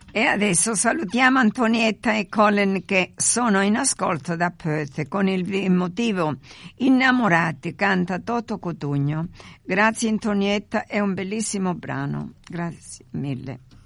E adesso salutiamo Antonietta e Colin che sono in ascolto da Perth con il motivo Innamorati, canta Toto Cutugno. Grazie Antonietta, è un bellissimo brano, grazie mille.